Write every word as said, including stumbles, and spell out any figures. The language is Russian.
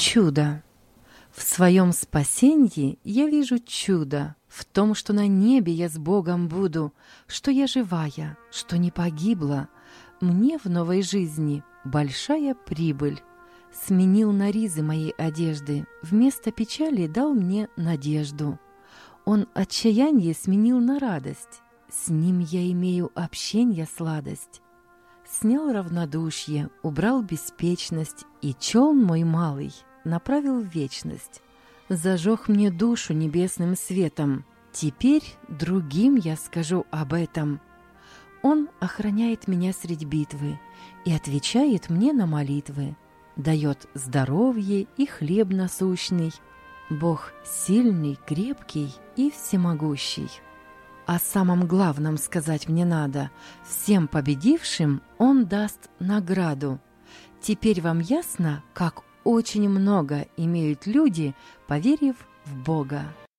Чудо. В своем спасенье я вижу чудо, в том, что на небе я с Богом буду, что я живая, что не погибла. Мне в новой жизни большая прибыль. Сменил на ризы моей одежды, вместо печали дал мне надежду. Он отчаяние сменил на радость, с ним я имею общенья сладость. Снял равнодушие, убрал беспечность, и челн мой малый направил в вечность. Зажег мне душу небесным светом, теперь другим я скажу об этом. Он охраняет меня средь битвы и отвечает мне на молитвы, дает здоровье и хлеб насущный. Бог сильный, крепкий и всемогущий. О самом главном сказать мне надо. Всем победившим Он даст награду. Теперь вам ясно, как очень много имеют люди, поверив в Бога.